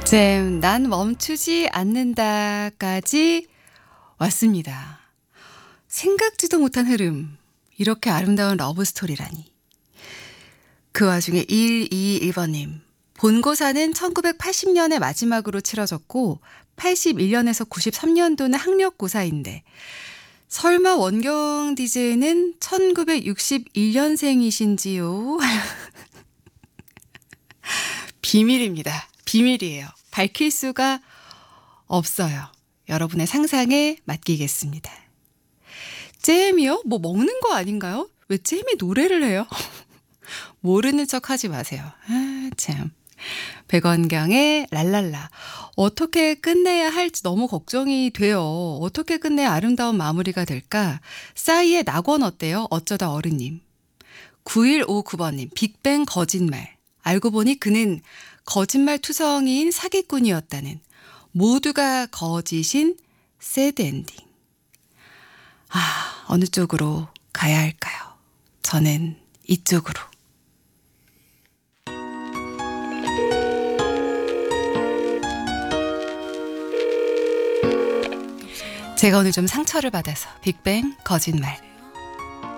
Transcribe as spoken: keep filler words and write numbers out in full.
잼, 난 멈추지 않는다까지 왔습니다. 생각지도 못한 흐름. 이렇게 아름다운 러브스토리라니. 그 와중에 일이일 번님. 본고사는 천구백팔십 년에 마지막으로 치러졌고 팔십일 년에서 구십삼 년도는 학력고사인데 설마 원경 디제이는 천구백육십일 년생이신지요? 비밀입니다. 비밀이에요. 밝힐 수가 없어요. 여러분의 상상에 맡기겠습니다. 잼이요? 뭐 먹는 거 아닌가요? 왜 잼이 노래를 해요? 모르는 척 하지 마세요. 아, 참. 백원경의 랄랄라. 어떻게 끝내야 할지 너무 걱정이 돼요. 어떻게 끝내야 아름다운 마무리가 될까? 싸이의 낙원 어때요? 어쩌다 어른님. 구일오구 번님. 빅뱅 거짓말. 알고 보니 그는 거짓말 투성이인 사기꾼이었다는, 모두가 거짓인 새드 엔딩. 아, 어느 쪽으로 가야 할까요? 저는 이쪽으로. 제가 오늘 좀 상처를 받아서 빅뱅 거짓말